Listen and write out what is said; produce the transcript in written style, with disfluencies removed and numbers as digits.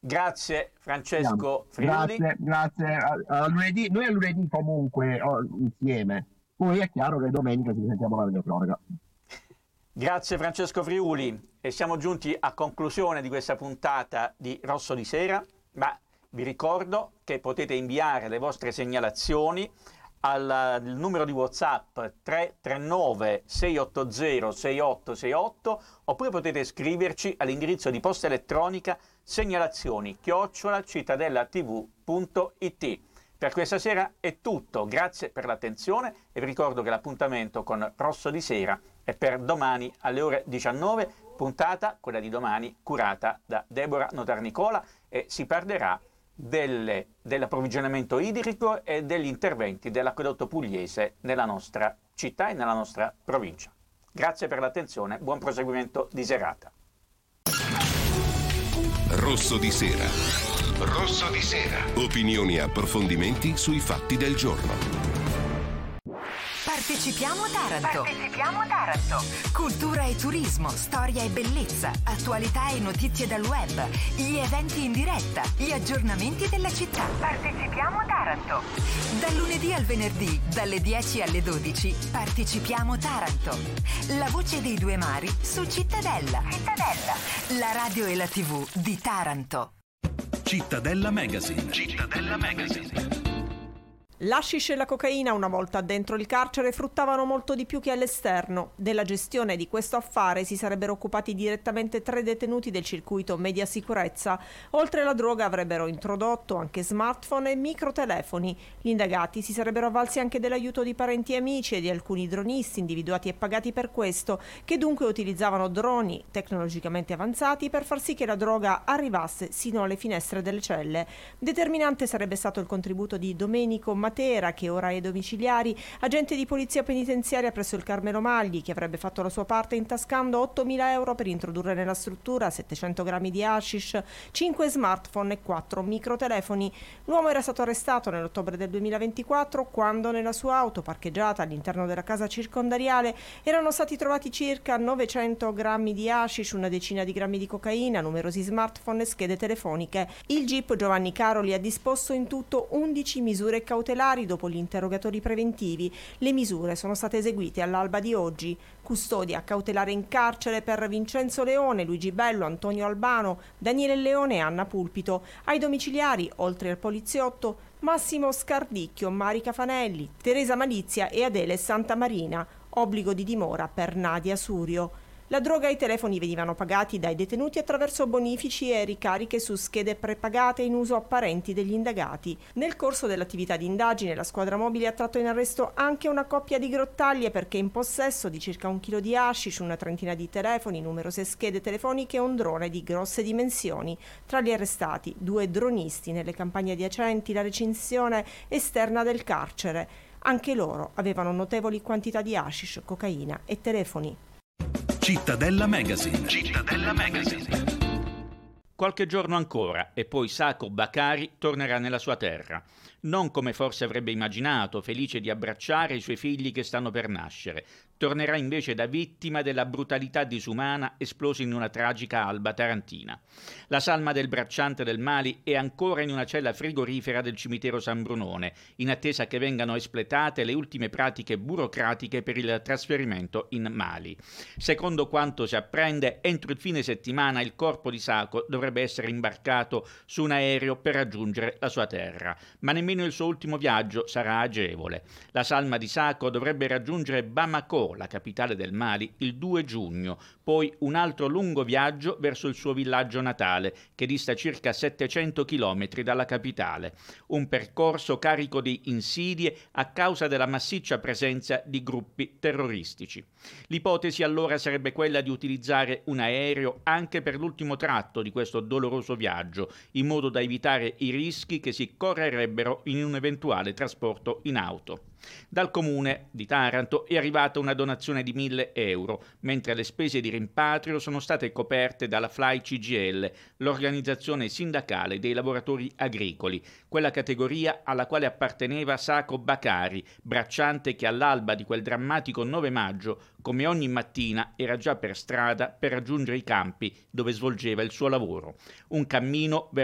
Grazie Francesco Friuli. Grazie. A lunedì, noi a lunedì comunque insieme. Poi è chiaro che domenica ci sentiamo la videocronaca. Grazie Francesco Friuli e siamo giunti a conclusione di questa puntata di Rosso di Sera, ma vi ricordo che potete inviare le vostre segnalazioni al numero di WhatsApp 339 680 6868 oppure potete scriverci all'indirizzo di posta elettronica segnalazioni@cittadellatv.it. Per questa sera è tutto, grazie per l'attenzione e vi ricordo che l'appuntamento con Rosso di Sera è per domani alle ore 19, puntata, quella di domani, curata da Deborah Notarnicola e si parlerà dell'approvvigionamento idrico e degli interventi dell'acquedotto pugliese nella nostra città e nella nostra provincia. Grazie per l'attenzione, buon proseguimento di serata. Rosso di Sera. Rosso di Sera. Opinioni e approfondimenti sui fatti del giorno. Partecipiamo Taranto. Cultura e turismo, storia e bellezza, attualità e notizie dal web, gli eventi in diretta, gli aggiornamenti della città. Partecipiamo Taranto. Dal lunedì al venerdì, dalle 10 alle 12, Partecipiamo Taranto. La voce dei due mari su Cittadella. La radio e la TV di Taranto. Cittadella Magazine. L'hashish e la cocaina, una volta dentro il carcere, fruttavano molto di più che all'esterno. Della gestione di questo affare si sarebbero occupati direttamente 3 detenuti del circuito media sicurezza. Oltre alla droga avrebbero introdotto anche smartphone e microtelefoni. Gli indagati si sarebbero avvalsi anche dell'aiuto di parenti e amici e di alcuni dronisti individuati e pagati per questo, che dunque utilizzavano droni tecnologicamente avanzati per far sì che la droga arrivasse sino alle finestre delle celle. Determinante sarebbe stato il contributo di Domenico Matera, che ora è domiciliari, agente di polizia penitenziaria presso il Carmelo Magli, che avrebbe fatto la sua parte intascando 8.000 euro per introdurre nella struttura 700 grammi di hashish, 5 smartphone e 4 microtelefoni. L'uomo era stato arrestato nell'ottobre del 2024 quando nella sua auto parcheggiata all'interno della casa circondariale erano stati trovati circa 900 grammi di hashish, una decina di grammi di cocaina, numerosi smartphone e schede telefoniche. Il GIP Giovanni Caroli ha disposto in tutto 11 misure cautelari dopo gli interrogatori preventivi. Le misure sono state eseguite all'alba di oggi. Custodia cautelare in carcere per Vincenzo Leone, Luigi Bello, Antonio Albano, Daniele Leone e Anna Pulpito. Ai domiciliari, oltre al poliziotto, Massimo Scardicchio, Marica Fanelli, Teresa Malizia e Adele Santamarina. Obbligo di dimora per Nadia Surio. La droga e i telefoni venivano pagati dai detenuti attraverso bonifici e ricariche su schede prepagate in uso a parenti degli indagati. Nel corso dell'attività di indagine la squadra mobile ha tratto in arresto anche una coppia di grottaglie perché in possesso di circa 1 chilo di hashish, una trentina di telefoni, numerose schede telefoniche e un drone di grosse dimensioni. Tra gli arrestati 2 dronisti nelle campagne adiacenti la recinzione esterna del carcere. Anche loro avevano notevoli quantità di hashish, cocaina e telefoni. Cittadella Magazine. Qualche giorno ancora e poi Sacco Bakari tornerà nella sua terra. Non come forse avrebbe immaginato, felice di abbracciare i suoi figli che stanno per nascere. Tornerà invece da vittima della brutalità disumana esplosa in una tragica alba tarantina. La salma del bracciante del Mali è ancora in una cella frigorifera del cimitero San Brunone, in attesa che vengano espletate le ultime pratiche burocratiche per il trasferimento in Mali. Secondo quanto si apprende, entro il fine settimana il corpo di Sacco dovrebbe essere imbarcato su un aereo per raggiungere la sua terra, ma nemmeno il suo ultimo viaggio sarà agevole. La salma di Sacco dovrebbe raggiungere Bamako, la capitale del Mali, il 2 giugno, poi un altro lungo viaggio verso il suo villaggio natale, che dista circa 700 chilometri dalla capitale. Un percorso carico di insidie a causa della massiccia presenza di gruppi terroristici. L'ipotesi allora sarebbe quella di utilizzare un aereo anche per l'ultimo tratto di questo doloroso viaggio, in modo da evitare i rischi che si correrebbero in un eventuale trasporto in auto. Dal comune di Taranto è arrivata una donazione di 1.000 euro, mentre le spese di rimpatrio sono state coperte dalla Fly CGL, l'organizzazione sindacale dei lavoratori agricoli, quella categoria alla quale apparteneva Sacco Bakari, bracciante che all'alba di quel drammatico 9 maggio, come ogni mattina, era già per strada per raggiungere i campi dove svolgeva il suo lavoro. Un cammino verso